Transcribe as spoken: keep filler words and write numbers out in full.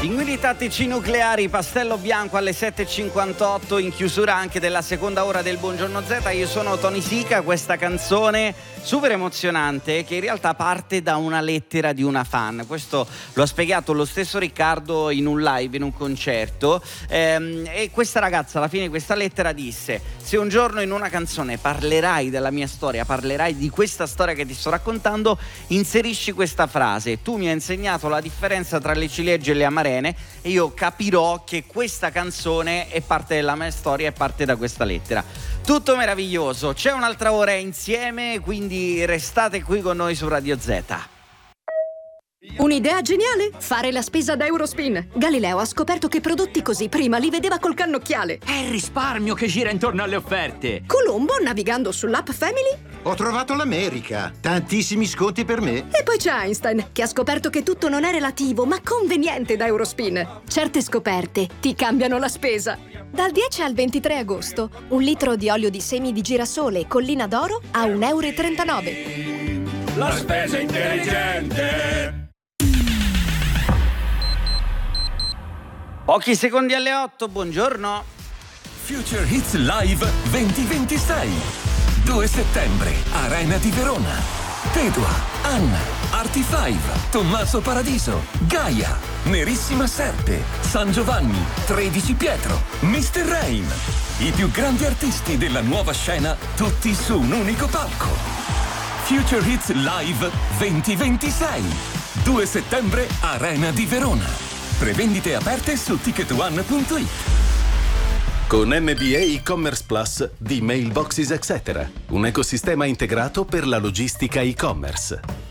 Pinguini tattici nucleari, Pastello Bianco alle sette e cinquantotto, in chiusura anche della seconda ora del Buongiorno Z. Io sono Tony Sica. Questa canzone super emozionante che in realtà parte da una lettera di una fan. Questo lo ha spiegato lo stesso Riccardo in un live, in un concerto, ehm, e questa ragazza alla fine di questa lettera disse: se un giorno in una canzone parlerai della mia storia, parlerai di questa storia che ti sto raccontando, inserisci questa frase: tu mi hai insegnato la differenza tra le ciliegie e le amarene e io capirò che questa canzone è parte della mia storia, è parte da questa lettera. Tutto meraviglioso. C'è un'altra ora insieme, quindi restate qui con noi su Radio Z. Un'idea geniale? Fare la spesa da Eurospin. Galileo ha scoperto che prodotti così prima li vedeva col cannocchiale. È il risparmio che gira intorno alle offerte. Colombo, navigando sull'app Family, ho trovato l'America. Tantissimi sconti per me. E poi c'è Einstein, che ha scoperto che tutto non è relativo, ma conveniente da Eurospin. Certe scoperte ti cambiano la spesa. Dal dieci al ventitré agosto, un litro di olio di semi di girasole Collina d'Oro a un euro e trentanove. La spesa intelligente. Pochi secondi alle otto, buongiorno. Future Hits Live duemilaventisei. due settembre, Arena di Verona. Pedua, Anna, Artifive, Tommaso Paradiso, Gaia, Nerissima Serpe, San Giovanni, tredici Pietro, mister Rain. I più grandi artisti della nuova scena, tutti su un unico palco. Future Hits Live duemilaventisei. due settembre, Arena di Verona. Prevendite aperte su ticket one punto it. Con M B A e-commerce Plus di Mailboxes et cetera. Un ecosistema integrato per la logistica e-commerce.